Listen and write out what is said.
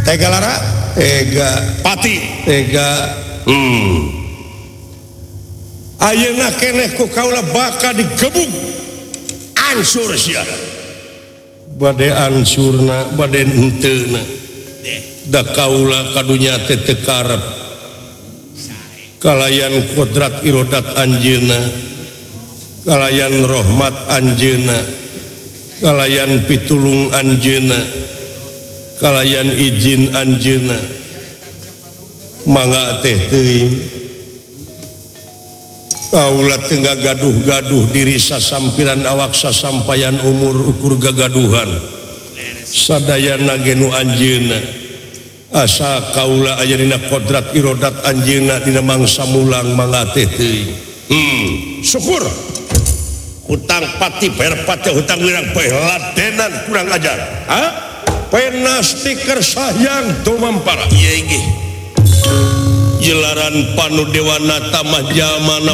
tega lara tega pati tega ayeuna keneh ku kaula bakal digebuk ansur sia bade ansurna bade henteuna da kaula kadunya teh teu karep kalayan kodrat irodat anjeunna kalayan rahmat anjeunna kalayan pitulung anjeunna kalayan izin anjeunna mangga teh teuing kaula teu gaduh-gaduh diri sasampiran awak sasampayan umur ukur gagaduhan sadayana ge nu anjeunna asa kaula aya dina kodrat irodat anjeunna dina mangsa mulang mangga teh teuing syukur hutang pati bayar pati hutang wirang bae ladenan kurang ajar pena stiker sayang tumampara iya inggih jelaran panu dewana tamah jamana